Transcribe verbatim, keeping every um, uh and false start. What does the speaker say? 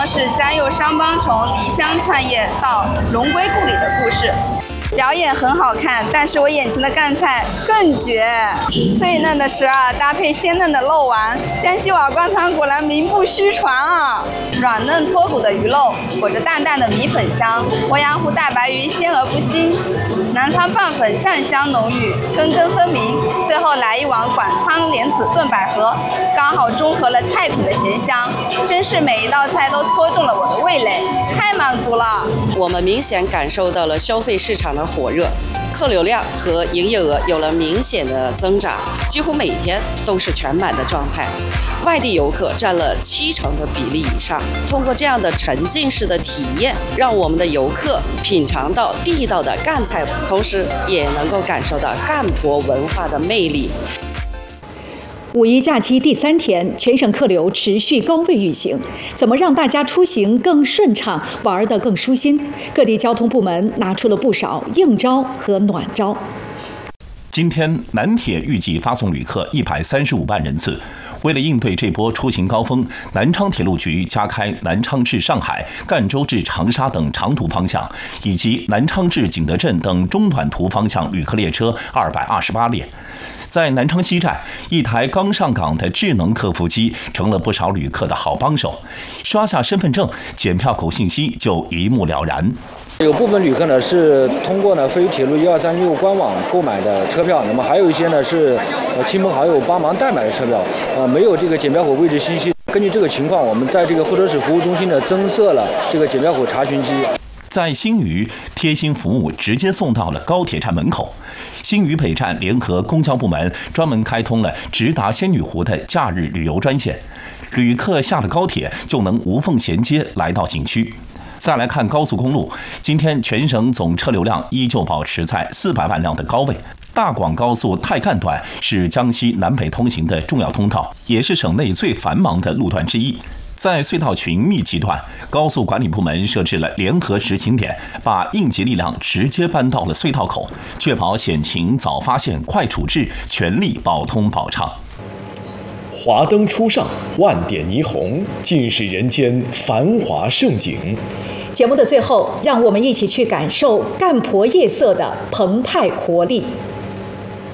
是江右商帮从离乡创业到荣归故里的故事。表演很好看，但是我眼前的赣菜更绝，脆嫩的蛇耳搭配鲜嫩的肉丸，江西瓦罐汤果然名不虚传啊！软嫩脱骨的鱼肉裹着淡淡的米粉香，鄱阳湖大白鱼鲜而不腥，南昌拌粉酱香浓郁，根根分明。最后来一碗广昌莲子炖百合，刚好中和了菜品的咸香，真是每一道菜都戳中了我的味蕾，太满足了。 我们明显感受到了消费市场的火热，客流量和营业额有了明显的增长，几乎每天都是全满的状态。外地游客占了七成的比例以上。通过这样的沉浸式的体验，让我们的游客品尝到地道的赣菜，同时也能够感受到赣博文化的魅力。 五一假期第三天，全省客流持续高位运行，怎么让大家出行更顺畅，玩得更舒心？各地交通部门拿出了不少硬招和暖招。 今天，南铁预计发送旅客一百三十五万人次。为了应对这波出行高峰，南昌铁路局加开南昌至上海、赣州至长沙等长途方向，以及南昌至景德镇等中短途方向旅客列车二百二十八列。在南昌西站，一台刚上岗的智能客服机成了不少旅客的好帮手，刷下身份证、检票口信息就一目了然。 有部分旅客呢是通过呢飞鱼铁路一二三六官网购买的车票，那么还有一些呢是呃亲朋好友帮忙代买的车票，呃没有这个检票口位置信息。根据这个情况，我们在这个候车室服务中心呢增设了这个检票口查询机。 在新余，贴心服务直接送到了高铁站门口。新余北站联合公交部门专门开通了直达仙女湖的假日旅游专线，旅客下了高铁就能无缝衔接来到景区。再来看高速公路，今天全省总车流量依旧保持在四百万辆的高位。大广高速太赣段是江西南北通行的重要通道，也是省内最繁忙的路段之一。在隧道群密集段，高速管理部门设置了联合执勤点，把应急力量直接搬到了隧道口，确保险情早发现、快处置，全力保通保畅。 华灯初上，万点霓虹，尽是人间繁华盛景。 节目的最后，让我们一起去感受赣博夜色的澎湃活力。